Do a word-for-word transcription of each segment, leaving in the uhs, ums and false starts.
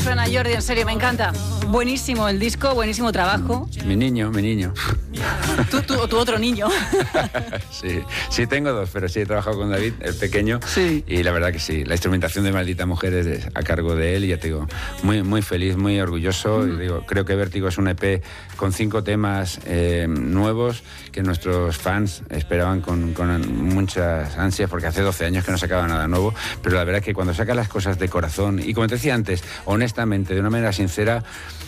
suena, Jordi, en serio, me encanta. Buenísimo el disco, buenísimo trabajo. Mi niño, mi niño. Tú, tú, tu otro niño. Sí, sí, tengo dos, pero sí he trabajado con David, el pequeño. Sí. Y la verdad que sí, la instrumentación de Maldita Mujer es a cargo de él y ya te digo, muy, muy feliz, muy orgulloso. Mm. Y digo, creo que Vértigo es un E P con cinco temas eh, nuevos que nuestros fans esperaban con, con muchas ansias, porque hace doce años que no sacaba nada nuevo, pero la verdad es que cuando sacas las cosas de corazón y, como te decía antes, honestamente, de una manera sincera,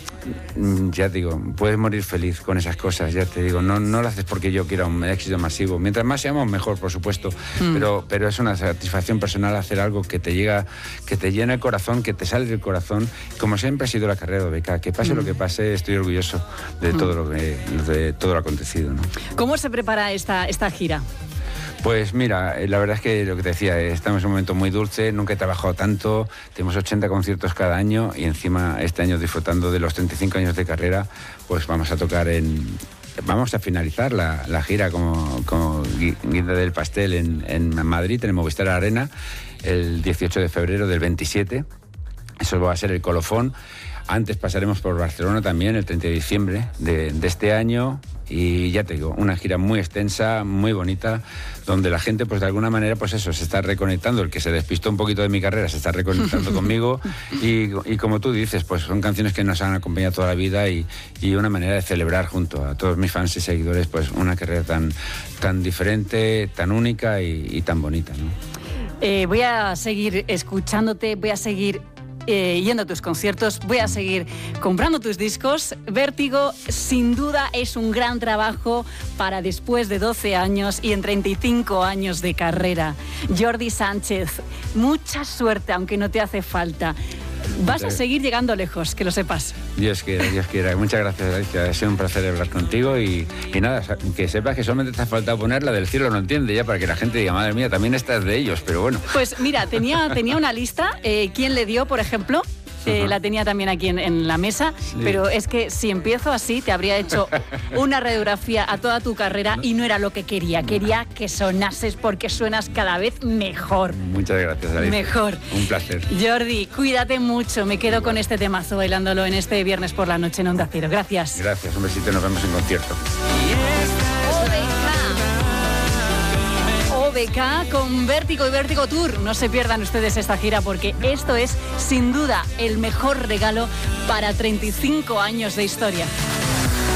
ya te digo, puedes morir feliz con esas cosas, ya te digo, no, no lo haces porque yo quiera un éxito masivo, mientras más seamos mejor, por supuesto, mm. pero, pero es una satisfacción personal hacer algo que te llega, que te llena el corazón, que te sale del corazón, como siempre ha sido la carrera de O B K, que pase mm. lo que pase, estoy orgulloso de mm. todo lo que, de todo lo acontecido, ¿no? ¿Cómo se prepara esta, esta gira? Pues mira, la verdad es que lo que te decía, estamos en un momento muy dulce, nunca he trabajado tanto, tenemos ochenta conciertos cada año y encima este año disfrutando de los treinta y cinco años de carrera, pues vamos a tocar en... Vamos a finalizar la, la gira como, como guinda del pastel en, en Madrid, en el Movistar Arena, el dieciocho de febrero del veintisiete, eso va a ser el colofón. Antes pasaremos por Barcelona también, el treinta de diciembre de, de este año. Y ya te digo, una gira muy extensa, muy bonita, donde la gente, pues de alguna manera, pues eso, se está reconectando. El que se despistó un poquito de mi carrera se está reconectando conmigo. Y, y como tú dices, pues son canciones que nos han acompañado toda la vida y, y una manera de celebrar junto a todos mis fans y seguidores, pues una carrera tan, tan diferente, tan única y, y tan bonita, ¿no? Eh, voy a seguir escuchándote, voy a seguir... Eh, yendo a tus conciertos, voy a seguir comprando tus discos. Vértigo, sin duda, es un gran trabajo para después de doce años y en treinta y cinco años de carrera. Jordi Sánchez, mucha suerte, aunque no te hace falta. Vas a seguir llegando lejos, que lo sepas. Dios quiera, Dios quiera. Muchas gracias, Alicia. Ha sido un placer hablar contigo y, y nada, que sepas que solamente te ha faltado poner la del cielo no entiende, ya para que la gente diga, madre mía, también esta es de ellos, pero bueno. Pues mira, tenía, tenía una lista, eh, ¿quién le dio, por ejemplo? Eh, la tenía también aquí en, en la mesa, sí. Pero es que si empiezo así te habría hecho una radiografía a toda tu carrera y no era lo que quería. Quería que sonases porque suenas cada vez mejor. Muchas gracias, Alicia. Mejor. Un placer. Jordi, cuídate mucho. Me quedo con este temazo bailándolo en este viernes por la noche en Onda Cero. Gracias. Gracias, un besito, nos vemos en concierto. O B K con Vértigo y Vértigo Tour. No se pierdan ustedes esta gira porque esto es sin duda el mejor regalo para treinta y cinco años de historia.